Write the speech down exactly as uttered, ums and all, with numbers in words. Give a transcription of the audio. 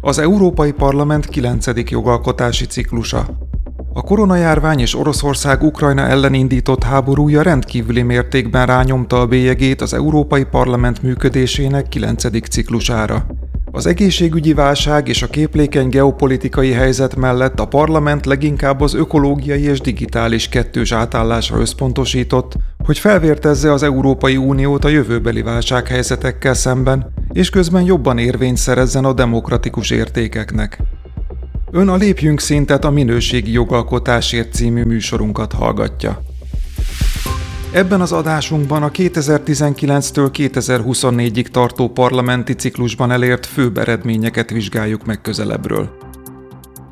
Az Európai Parlament kilencedik jogalkotási ciklusa. A koronajárvány és Oroszország Ukrajna ellen indított háborúja rendkívüli mértékben rányomta a bélyegét az Európai Parlament működésének kilencedik ciklusára. Az egészségügyi válság és a képlékeny geopolitikai helyzet mellett a parlament leginkább az ökológiai és digitális kettős átállásra összpontosított, hogy felvértezze az Európai Uniót a jövőbeli válsághelyzetekkel szemben, és közben jobban érvényt szerezzen a demokratikus értékeknek. Ön a Lépjünk Szintet a minőségi jogalkotásért című műsorunkat hallgatja. Ebben az adásunkban a kétezer-tizenkilenctől kétezer-huszonnégyig tartó parlamenti ciklusban elért főbb eredményeket vizsgáljuk meg közelebbről.